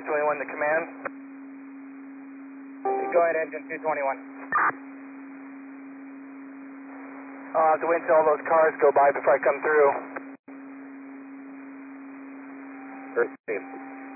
221 to command. Go ahead, engine 221. I'll have to wait until all those cars go by before I come through. First team.